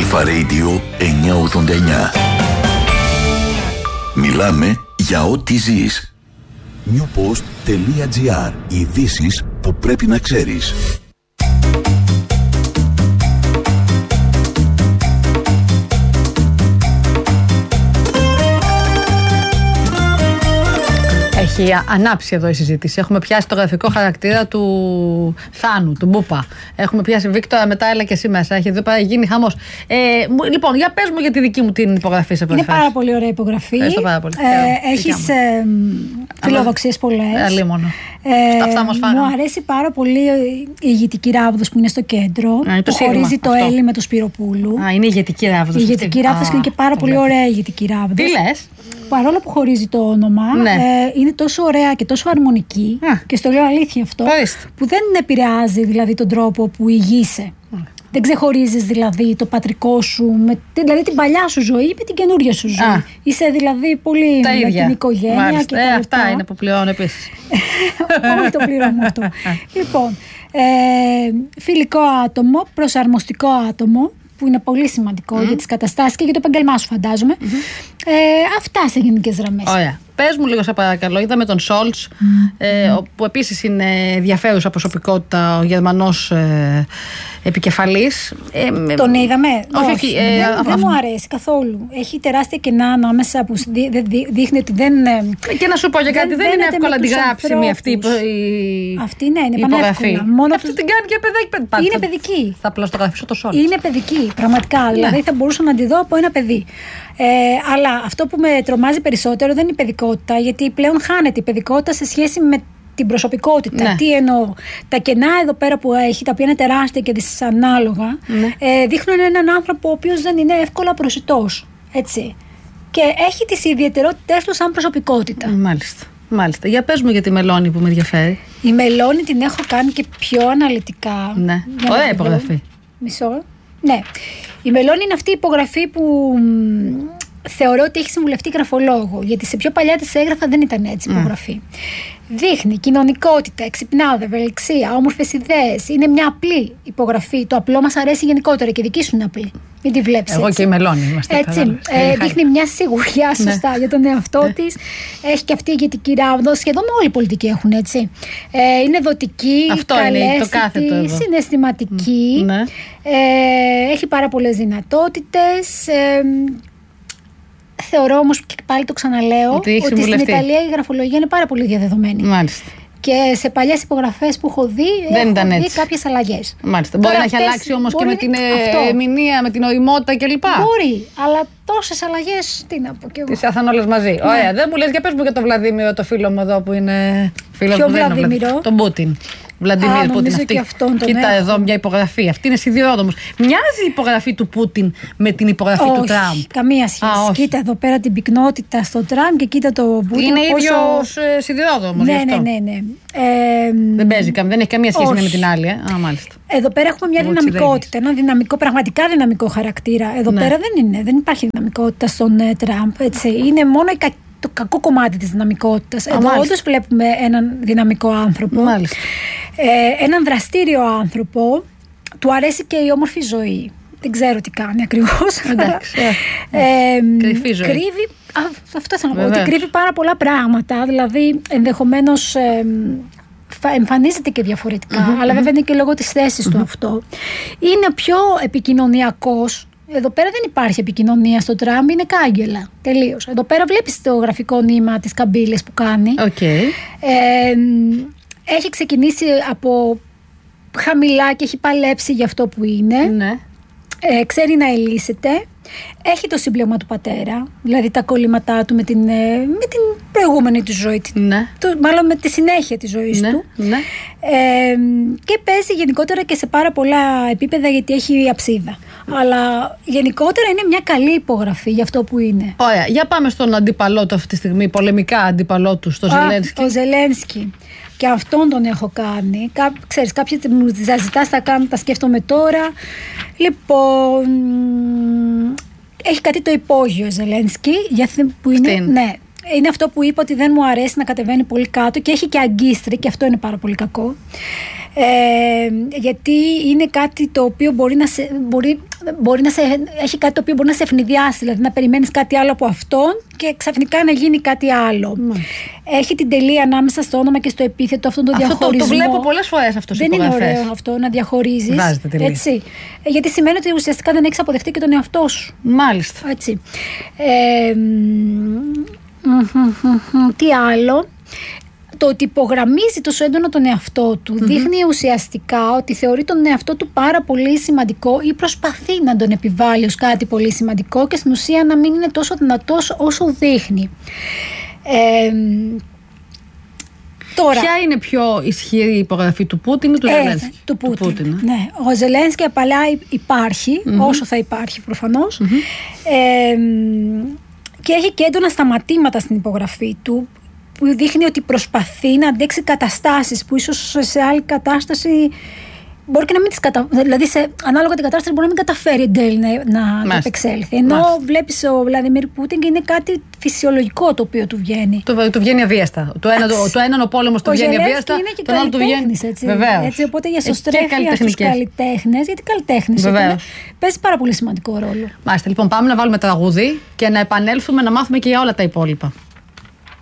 Αλφα Radio 989. Μιλάμε για ό,τι ζεις. newpost.gr. Ειδήσεις που πρέπει να ξέρεις. Έχει ανάψει εδώ η συζήτηση. Έχουμε πιάσει το γραφικό χαρακτήρα του Θάνου, του Μπούπα. Έχουμε πιάσει, Βίκτορα, μετά έλα και εσύ μέσα. Έχει εδώ πέρα γίνει χαμός. Λοιπόν, για πες μου για τη δική μου την υπογραφή σε προεφάσεις. Είναι πάρα πολύ ωραία υπογραφή. Ευχαριστώ πάρα πολύ. Έχεις φιλοδοξίες πολλές. Αλίμονο. Αυτά μας μου αρέσει πάρα πολύ η ηγετική ράβδος που είναι στο κέντρο. Που χωρίζει το Έλλη με το Σπυροπούλου. Είναι η ηγετική ράβδος. Η ηγετική ράβδος είναι και πάρα πολύ ωραία η ηγετική ράβδος. Τι λες? Παρόλο που χωρίζει το όνομα, είναι τόσο ωραία και τόσο αρμονική, και στο λέω αλήθεια αυτό, που δεν επηρεάζει δηλαδή τον τρόπο που ηγείσαι. Δεν ξεχωρίζεις δηλαδή το πατρικό σου, δηλαδή την παλιά σου ζωή με την καινούργια σου ζωή. Είσαι δηλαδή πολύ με την οικογένεια και τα αυτά είναι που πληρώνω επίσης. Όχι, το πληρώνω αυτό. Λοιπόν, φιλικό άτομο, προσαρμοστικό άτομο, που είναι πολύ σημαντικό για τις καταστάσεις και για το επαγγελμά σου, φαντάζομαι. Αυτά σε γενικές γραμμές. Ωραία. Πες μου λίγο, σε παρακαλώ. Είδαμε τον Σόλτς, που επίσης είναι ενδιαφέρουσα προσωπικότητα, ο Γερμανός επικεφαλής. Τον είδαμε. Όχι, δεν μου αρέσει καθόλου. Έχει τεράστια κενά ανάμεσα που δείχνει ότι δεν. Και να σου πω για κάτι, δεν είναι εύκολα αντιγράψιμη αυτή η αυτή είναι πανεύκολα. Αυτή την κάνει και παιδάκι. Είναι παιδική. Θα πλαστογραφήσω το Σόλτς. Είναι παιδική, πραγματικά. Δηλαδή θα μπορούσα να τη δω από ένα παιδί. Αλλά αυτό που με τρομάζει περισσότερο δεν είναι η παιδικότητα, γιατί πλέον χάνεται η παιδικότητα σε σχέση με την προσωπικότητα. Ναι. Τι εννοώ? Τα κενά εδώ πέρα που έχει, τα οποία είναι τεράστια και δυσανάλογα, δείχνουν έναν άνθρωπο ο οποίος δεν είναι εύκολα προσιτός. Έτσι. Και έχει τις ιδιαιτερότητές του σαν προσωπικότητα. Μάλιστα. Για πες μου για τη Μελώνη που με ενδιαφέρει. Η Μελώνη την έχω κάνει και πιο αναλυτικά. Ναι. Ωραία υπογραφή. Μισό. Ναι. Η Μελώνη είναι αυτή η υπογραφή που θεωρώ ότι έχει συμβουλευτεί γραφολόγο, γιατί σε πιο παλιά της έγραφα δεν ήταν έτσι υπογραφή. Δείχνει κοινωνικότητα, εξυπνάδα, ευελιξία, όμορφες ιδέες. Είναι μια απλή υπογραφή. Το απλό μας αρέσει γενικότερα και δική σου είναι απλή. Μην τη βλέπεις. Εγώ έτσι. Και η Μελώνη είμαστε. Έτσι. Δείχνει μια σιγουριά σωστά για τον εαυτό της. Έχει και αυτή η ηγετική ράβδο. Σχεδόν όλοι οι πολιτικοί έχουν, έτσι. Είναι δοτική, καλέσθητη, συναισθηματική. Έχει πάρα πολλές δυνατότητες. Θεωρώ όμως, και πάλι το ξαναλέω, ότι στην Ιταλία η γραφολογία είναι πάρα πολύ διαδεδομένη. Μάλιστα. Και σε παλιές υπογραφές που έχω δει, έχω δει κάποιες αλλαγές. Μάλιστα. Μπορεί να έχει αλλάξει όμως και με την ερμηνεία, με την ωριμότητα κλπ. Μπορεί, αλλά τόσες αλλαγές, τι να πω κι εγώ. Τις άθαν όλες μαζί. Ναι. Ωραία, δεν μου λες, για πες μου για τον Βλαδίμηρο, το φίλο μου εδώ που είναι. Ποιο Βλαδίμηρο? Τον Πούτιν. Βλαντιμίρ Πούτιν. Κοίτα εδώ μια υπογραφή. Αυτή είναι σιδηρόδρομος. Μοιάζει η υπογραφή του Πούτιν με την υπογραφή του Τραμπ? Όχι, καμία σχέση. Κοίτα εδώ πέρα την πυκνότητα στο Τραμπ και κοίτα το Πούτιν. Είναι ίδιος σιδηρόδρομος. Ναι. Δεν παίζει, δεν έχει καμία σχέση με την άλλη. Μάλιστα. Εδώ πέρα έχουμε μια δυναμικότητα, ένα δυναμικό, πραγματικά δυναμικό χαρακτήρα. Εδώ πέρα δεν υπάρχει δυναμικότητα στον Τραμπ. Είναι μόνο το κακό κομμάτι της δυναμικότητας. Εδώ όντως βλέπουμε έναν δυναμικό άνθρωπο. Μάλιστα. Έναν δραστήριο άνθρωπο. Του αρέσει και η όμορφη ζωή. Δεν ξέρω τι κάνει ακριβώς. Εντάξει. Κρυφή ζωή. Κρύβει, αυτό θέλω να πω, ότι κρύβει πάρα πολλά πράγματα. Δηλαδή ενδεχομένως εμφανίζεται και διαφορετικά, αλλά βέβαια είναι και λόγω της θέσης του αυτό. Είναι πιο επικοινωνιακός. Εδώ πέρα δεν υπάρχει επικοινωνία στο Τραμπ, είναι κάγκελα. Τελείως. Εδώ πέρα βλέπεις το γραφικό νήμα της καμπύλης που κάνει. Έχει ξεκινήσει από χαμηλά και έχει παλέψει για αυτό που είναι. Ναι. Ξέρει να ελύσεται. Έχει το σύμπλεγμα του πατέρα, δηλαδή τα κολλήματά του με την προηγούμενη του ζωή, μάλλον με τη συνέχεια της ζωής του. Ναι. Και παίζει γενικότερα και σε πάρα πολλά επίπεδα, γιατί έχει αψίδα. Αλλά γενικότερα είναι μια καλή υπογραφή για αυτό που είναι. Ωραία, για πάμε στον αντίπαλό του αυτή τη στιγμή, πολεμικά αντίπαλό του, στο Ζελένσκι. Ο Ζελένσκι. Και αυτόν τον έχω κάνει. Ξέρεις, κάποιοι μου ζητάς, τα σκέφτομαι τώρα. Λοιπόν, έχει κάτι το υπόγειο ο Ζελένσκι, που είναι, ναι, είναι αυτό που είπα, ότι δεν μου αρέσει να κατεβαίνει πολύ κάτω, και έχει και αγκίστρι, και αυτό είναι πάρα πολύ κακό. Γιατί είναι κάτι το οποίο μπορεί να έχει κάτι το οποίο μπορεί να σε ευνηδιάσει, δηλαδή να περιμένεις κάτι άλλο από αυτόν και ξαφνικά να γίνει κάτι άλλο. Έχει την τελεία ανάμεσα στο όνομα και στο επίθετο, αυτόν τον διαχωρισμό. Το βλέπω πολλές φορές αυτό στις υπογραφές. Δεν είναι ωραίο αυτό να διαχωρίζεις. Βάζετε τελεία. Έτσι. Γιατί σημαίνει ότι ουσιαστικά δεν έχεις αποδεχτεί και τον εαυτό σου. Μάλιστα. Έτσι. Τι άλλο? Το ότι υπογραμμίζει τόσο έντονα τον εαυτό του δείχνει ουσιαστικά ότι θεωρεί τον εαυτό του πάρα πολύ σημαντικό ή προσπαθεί να τον επιβάλλει ως κάτι πολύ σημαντικό και στην ουσία να μην είναι τόσο δυνατός όσο δείχνει. Τώρα, ποια είναι πιο ισχυρή υπογραφή του Πούτιν ή του Ζελένσκι? Του Πούτιν. Ναι. Ο Ζελένσκι απαλά υπάρχει, όσο θα υπάρχει προφανώς. Και έχει και έντονα σταματήματα στην υπογραφή του, που δείχνει ότι προσπαθεί να αντέξει καταστάσεις που ίσως σε άλλη κατάσταση μπορεί και να μην τις δηλαδή ανάλογα την κατάσταση μπορεί να μην καταφέρει εν τέλει να επεξέλθει. Ενώ βλέπεις ο Βλαντιμίρ Πούτιν και είναι κάτι φυσιολογικό το οποίο του βγαίνει. Του βγαίνει αβίαστα. Το έναν ο πόλεμος του βγαίνει αβίαστα, τον άλλο του βγαίνει. Έτσι, οπότε για σωστρέφεια στους καλλιτέχνες, γιατί καλλιτέχνες παίζει πάρα πολύ σημαντικό ρόλο. Μάλιστα, λοιπόν, πάμε να βάλουμε τραγούδι και να επανέλθουμε να μάθουμε και για όλα τα υπόλοιπα.